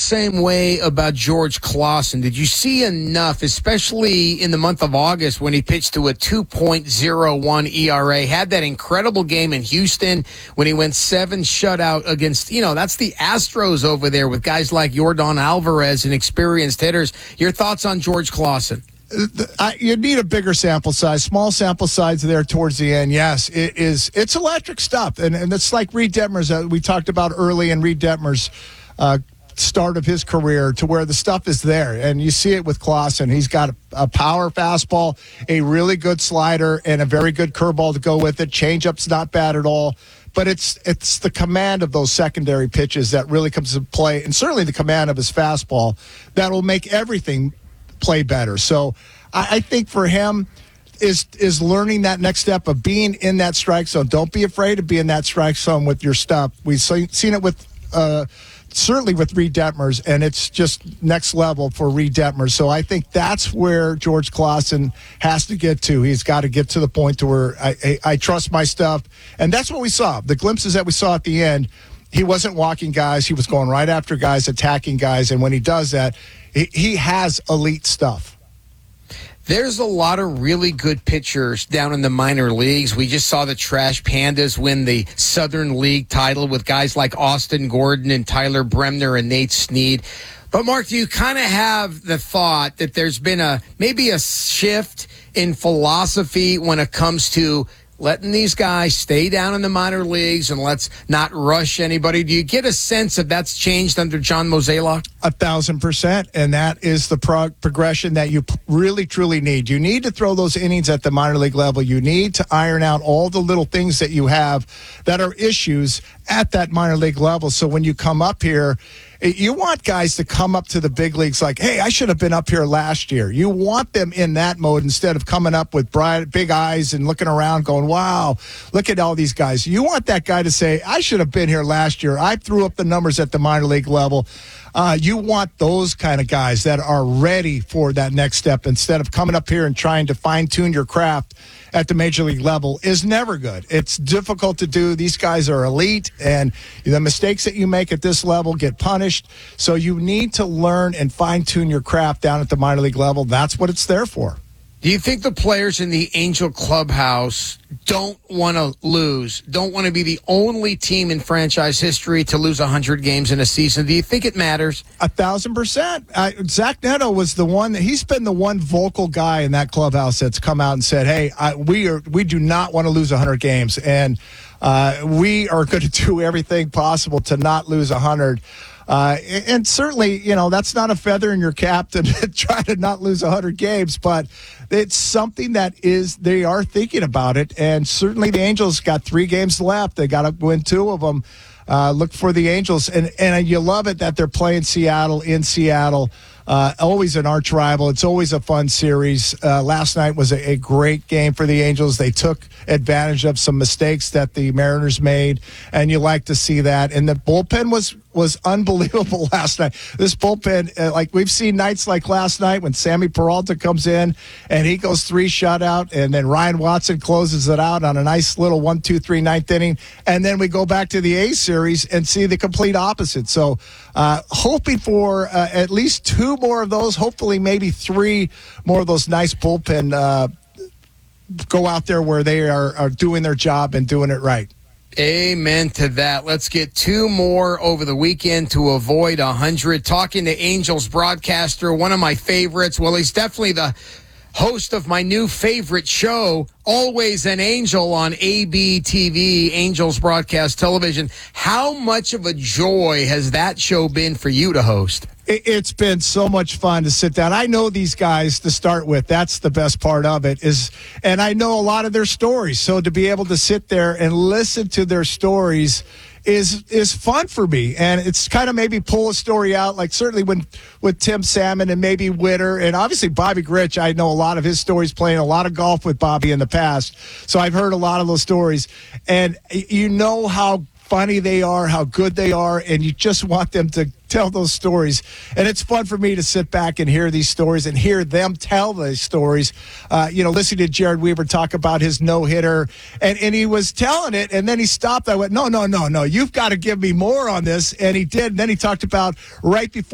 same way about George Clausen. Did you see enough, especially in the month of August when he pitched to a 2.01 ERA, had that incredible game in Houston when he went 7 shutout against, that's the Astros over there with guys like Yordan Alvarez and experienced hitters. Your thoughts on George Clausen? You need a bigger sample size. Small sample size there towards the end. Yes, it's electric stuff. And it's like Reed Detmers we talked about early in Reed Detmers' start of his career, to where the stuff is there. And you see it with Clausen. He's got a power fastball, a really good slider, and a very good curveball to go with it. Changeup's not bad at all. But it's the command of those secondary pitches that really comes into play, and certainly the command of his fastball that will make everything play better. So I think for him is learning that next step of being in that strike zone. Don't be afraid to be in that strike zone with your stuff. We've seen it with certainly with Reed Detmers, and it's just next level for Reed Detmers. So I think that's where George Clausen has to get to. He's got to get to the point to where I trust my stuff. And that's what we saw. The glimpses that we saw at the end, he wasn't walking guys. He was going right after guys, attacking guys. And when he does that, he has elite stuff. There's a lot of really good pitchers down in the minor leagues. We just saw the Trash Pandas win the Southern League title with guys like Austin Gordon and Tyler Bremner and Nate Snead. But, Mark, do you kind of have the thought that there's been maybe a shift in philosophy when it comes to letting these guys stay down in the minor leagues and let's not rush anybody? Do you get a sense that that's changed under John Mozeliak? 1,000%, and that is the progression that you really, truly need. You need to throw those innings at the minor league level. You need to iron out all the little things that you have that are issues at that minor league level. So when you come up here, you want guys to come up to the big leagues like, hey, I should have been up here last year. You want them in that mode instead of coming up with bright, big eyes and looking around going, wow, look at all these guys. You want that guy to say, I should have been here last year. I threw up the numbers at the minor league level. You want those kind of guys that are ready for that next step instead of coming up here and trying to fine-tune your craft at the major league level is never good. It's difficult to do. These guys are elite, and the mistakes that you make at this level get punished. So you need to learn and fine-tune your craft down at the minor league level. That's what it's there for. Do you think the players in the Angel clubhouse don't want to lose, don't want to be the only team in franchise history to lose 100 games in a season? Do you think it matters? 1,000%. Zach Neto was the one that he's been the one vocal guy in that clubhouse that's come out and said, hey, we do not want to lose 100 games, and we are going to do everything possible to not lose 100. And certainly, that's not a feather in your cap to try to not lose 100 games, but it's something that they are thinking about it. And certainly the Angels got 3 games left. They got to win 2 of them. Look for the Angels. And you love it that they're playing Seattle in Seattle. Always an arch rival. It's always a fun series. Last night was a great game for the Angels. They took advantage of some mistakes that the Mariners made, and you like to see that. And the bullpen was unbelievable last night. This bullpen, like we've seen nights like last night when Sammy Peralta comes in and he goes 3 shutout, and then Ryan Watson closes it out on a nice little 1-2-3 ninth inning. And then we go back to the A series and see the complete opposite. So hoping for at least 2 more of those, hopefully maybe 3 more of those nice bullpen go out there where they are doing their job and doing it right. Amen to that. Let's get 2 more over the weekend to avoid 100. Talking to Angels broadcaster, one of my favorites. Well, he's definitely the host of my new favorite show, Always an Angel on ABTV, Angels Broadcast Television. How much of a joy has that show been for you to host? It's been so much fun to sit down. I know these guys to start with. That's the best part of it and I know a lot of their stories. So to be able to sit there and listen to their stories is fun for me. And it's kind of maybe pull a story out, like certainly with Tim Salmon and maybe Witter, and obviously Bobby Grich. I know a lot of his stories, playing a lot of golf with Bobby in the past. So I've heard a lot of those stories. And you know how funny they are, how good they are, and you just want them to tell those stories. And it's fun for me to sit back and hear these stories and hear them tell these stories. Listening to Jared Weaver talk about his no-hitter, and he was telling it, and then he stopped. I went, no, you've got to give me more on this. And he did. And then he talked about right before